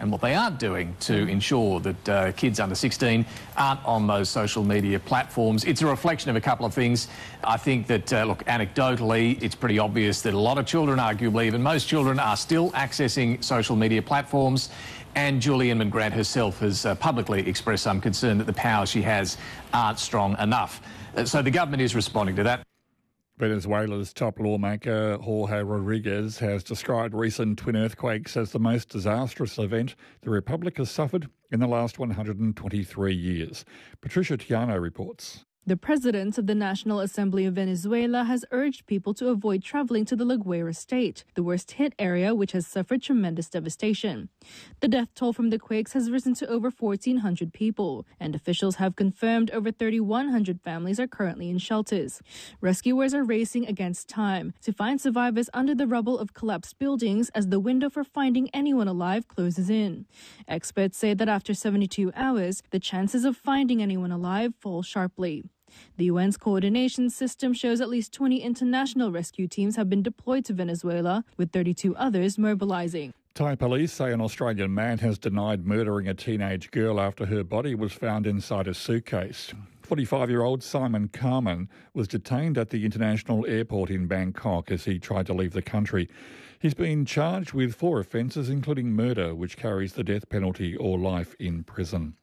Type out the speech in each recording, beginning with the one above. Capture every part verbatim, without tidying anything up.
and what they aren't doing to ensure that uh, kids under sixteen aren't on those social media platforms. It's a reflection of a couple of things. I think that, uh, look, anecdotally, it's pretty obvious that a lot of children, arguably even most children, are still accessing social media platforms. And Julian Grant herself has uh, publicly expressed some concern that the powers she has aren't strong enough. Uh, so the government is responding to that. Venezuela's top lawmaker, Jorge Rodriguez, has described recent twin earthquakes as the most disastrous event the Republic has suffered in the last one hundred twenty-three years. Patricia Tiano reports. The president of the National Assembly of Venezuela has urged people to avoid traveling to the La Guaira state, the worst-hit area which has suffered tremendous devastation. The death toll from the quakes has risen to over fourteen hundred people, and officials have confirmed over thirty-one hundred families are currently in shelters. Rescuers are racing against time to find survivors under the rubble of collapsed buildings as the window for finding anyone alive closes in. Experts say that after seventy-two hours, the chances of finding anyone alive fall sharply. The U N's coordination system shows at least twenty international rescue teams have been deployed to Venezuela, with thirty-two others mobilising. Thai police say an Australian man has denied murdering a teenage girl after her body was found inside a suitcase. forty-five-year-old Simon Carman was detained at the international airport in Bangkok as he tried to leave the country. He's been charged with four offences, including murder, which carries the death penalty or life in prison.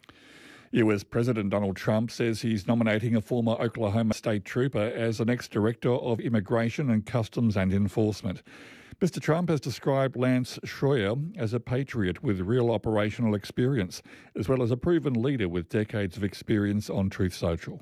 U S President Donald Trump says he's nominating a former Oklahoma state trooper as the next Director of Immigration and Customs and Enforcement. Mister Trump has described Lance Schroyer as a patriot with real operational experience, as well as a proven leader with decades of experience on Truth Social.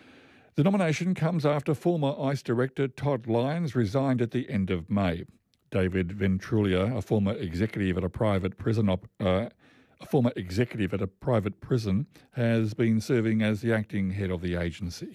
The nomination comes after former ICE Director Todd Lyons resigned at the end of May. David Ventrulia, a former executive at a private prison op- uh, A former executive at a private prison, has been serving as the acting head of the agency.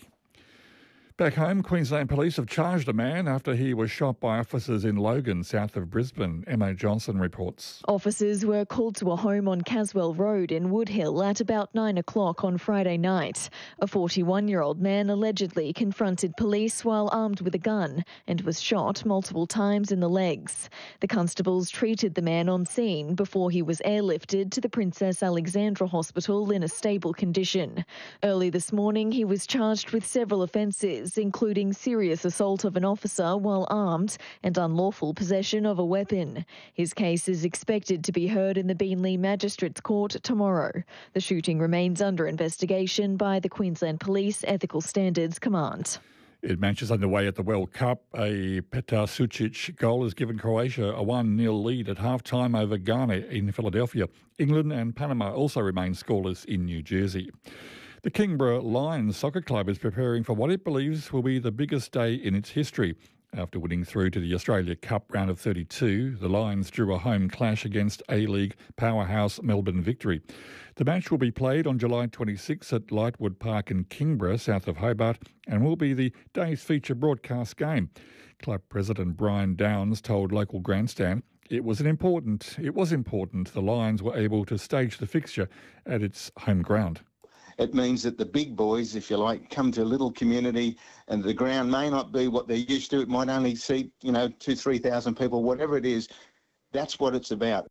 Back home, Queensland Police have charged a man after he was shot by officers in Logan, south of Brisbane. Emma Johnson reports. Officers were called to a home on Caswell Road in Woodhill at about nine o'clock on Friday night. A forty-one-year-old man allegedly confronted police while armed with a gun and was shot multiple times in the legs. The constables treated the man on scene before he was airlifted to the Princess Alexandra Hospital in a stable condition. Early this morning, he was charged with several offences, including serious assault of an officer while armed and unlawful possession of a weapon. His case is expected to be heard in the Beenleigh Magistrates Court tomorrow. The shooting remains under investigation by the Queensland Police Ethical Standards Command. In matches underway at the World Cup, a Petar Sucic goal has given Croatia a one nil lead at half-time over Ghana in Philadelphia. England and Panama also remain scoreless in New Jersey. The Kingborough Lions Soccer Club is preparing for what it believes will be the biggest day in its history. After winning through to the Australia Cup round of thirty-two, the Lions drew a home clash against A-League powerhouse Melbourne Victory. The match will be played on July twenty-sixth at Lightwood Park in Kingborough, south of Hobart, and will be the day's feature broadcast game. Club President Brian Downs told local Grandstand it was an important. It was important the Lions were able to stage the fixture at its home ground. It means that the big boys, if you like, come to a little community and the ground may not be what they're used to. It might only seat, you know, two, three thousand people, whatever it is. That's what it's about.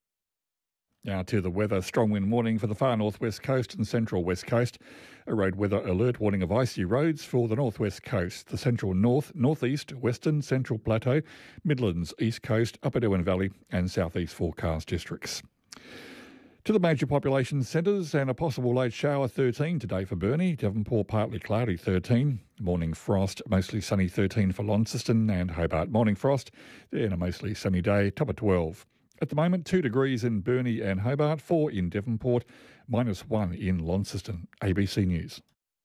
Now to the weather. Strong wind warning for the far northwest coast and central west coast. A road weather alert warning of icy roads for the northwest coast, the central north, northeast, western, central plateau, Midlands, east coast, upper Derwent Valley and southeast forecast districts. To the major population centres and a possible late shower thirteen today for Burnie. Devonport partly cloudy thirteen. Morning frost, mostly sunny thirteen for Launceston and Hobart. Morning frost, then a mostly sunny day, top of twelve. At the moment, two degrees in Burnie and Hobart, four in Devonport, minus one in Launceston. A B C News.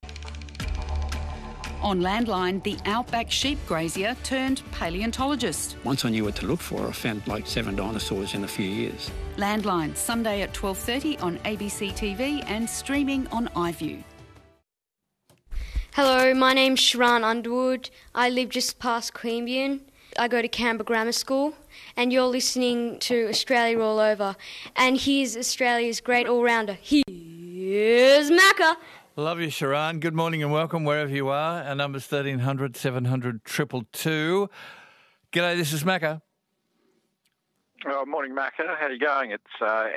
On Landline, the outback sheep grazier turned paleontologist. Once I knew what to look for, I found like seven dinosaurs in a few years. Landline, Sunday at twelve thirty on A B C T V and streaming on iView. Hello, my name's Sharan Underwood. I live just past Queanbeyan. I go to Canberra Grammar School, and you're listening to Australia All Over. And here's Australia's great all-rounder. Here's Macca. Love you, Sharan. Good morning and welcome wherever you are. Our number's thirteen hundred, seven hundred, two two two. G'day, this is Macca. Oh, morning, Macca. How are you going? It's uh,